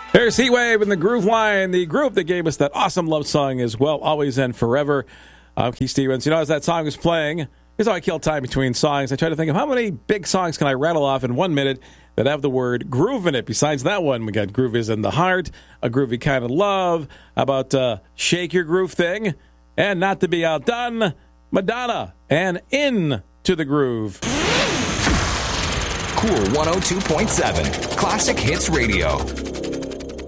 There's Heatwave and the Groove Line, the group that gave us that awesome love song as well, Always and Forever. I'm Keith Stevens. You know, as that song was playing, here's how I kill time between songs. I try to think of how many big songs can I rattle off in 1 minute that have the word groove in it. Besides that one, we got Groove is in the Heart, A Groovy Kind of Love, how about Shake Your Groove Thing, and Not to Be Outdone, Madonna, and Into the Groove. Cool 102.7, Classic Hits Radio.